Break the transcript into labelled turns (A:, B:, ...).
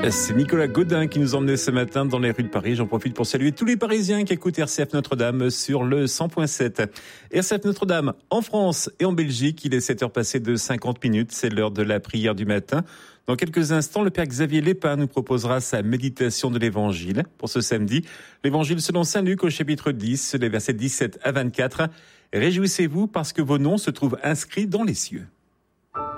A: C'est Nicolas Gaudin qui nous emmenait ce matin dans les rues de Paris. J'en profite pour saluer tous les Parisiens qui écoutent RCF Notre-Dame sur le 100.7. RCF Notre-Dame en France et en Belgique, il est 7h passées de 50 minutes. C'est l'heure de la prière du matin. Dans quelques instants, le Père Xavier Lépin nous proposera sa méditation de l'Évangile. Pour ce samedi, l'Évangile selon Saint Luc au chapitre 10, les versets 17 à 24. Réjouissez-vous parce que vos noms se trouvent inscrits dans les cieux.